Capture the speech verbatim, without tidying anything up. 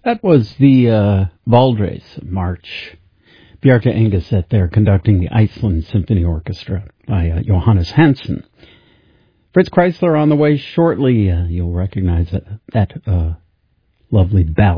That was the uh, Baldres March. Bjarke Engeset there conducting the Iceland Symphony Orchestra by uh, Johannes Hansen. Fritz Kreisler on the way shortly. Uh, you'll recognize that, that uh, lovely ballad.